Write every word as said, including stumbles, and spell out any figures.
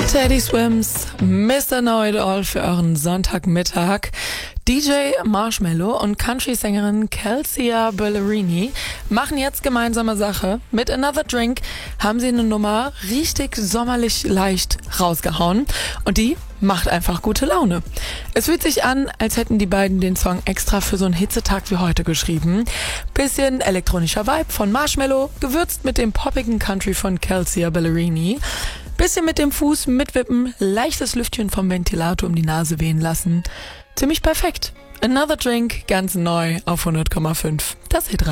Teddy Swims, Mister Know It All für euren Sonntagmittag. D J Marshmello und Country-Sängerin Kelsea Ballerini machen jetzt gemeinsame Sache. Mit Another Drink haben sie eine Nummer richtig sommerlich leicht rausgehauen und die macht einfach gute Laune. Es fühlt sich an, als hätten die beiden den Song extra für so einen Hitzetag wie heute geschrieben. Bisschen elektronischer Vibe von Marshmello, gewürzt mit dem poppigen Country von Kelsea Ballerini. Bisschen mit dem Fuß mitwippen, leichtes Lüftchen vom Ventilator um die Nase wehen lassen. Ziemlich perfekt. Another Drink, ganz neu auf hundert Komma fünf. Das Hit